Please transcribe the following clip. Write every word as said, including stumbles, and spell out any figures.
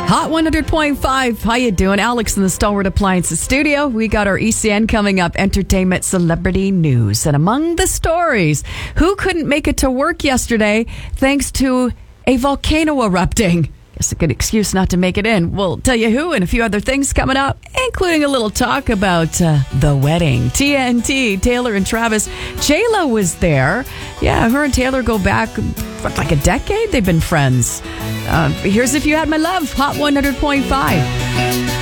Hot one hundred point five. How you doing? Alex in the Stalwart Appliances studio. We got our E C N coming up, entertainment celebrity news. And among the stories, who couldn't make it to work yesterday thanks to a volcano erupting? Guess a good excuse not to make it in. We'll tell you who and a few other things coming up, including a little talk about uh, the wedding. T N T, Taylor and Travis. J-Lo was there. Yeah, her and Taylor go back what, like a decade. They've been friends. Uh, here's If You Had My Love, Hot one hundred point five.